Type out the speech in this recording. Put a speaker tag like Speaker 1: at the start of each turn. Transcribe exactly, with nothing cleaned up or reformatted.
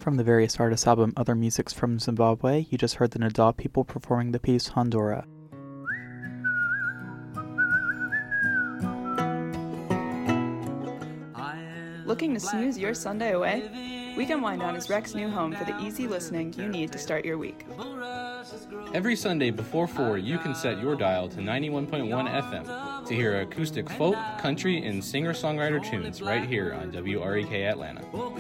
Speaker 1: From the Various Artists album Other Musics from Zimbabwe, you just heard the Nada people performing the piece Hondura.
Speaker 2: Looking to snooze your Sunday away? Weekend Wind Down is Rex's new home for the easy listening you need to start your week.
Speaker 3: Every Sunday before four, you can set your dial to ninety-one point one F M to hear acoustic folk, country, and singer-songwriter tunes right here on W R E K Atlanta.